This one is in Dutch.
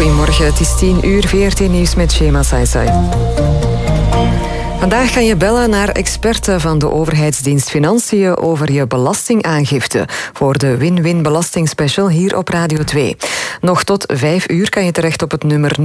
Goedemorgen, het is 10:00, VRT Nieuws met Shema Saisai. Vandaag kan je bellen naar experten van de overheidsdienst Financiën over je belastingaangifte voor de Win-Win Belastingspecial hier op Radio 2. Nog tot 5 uur kan je terecht op het nummer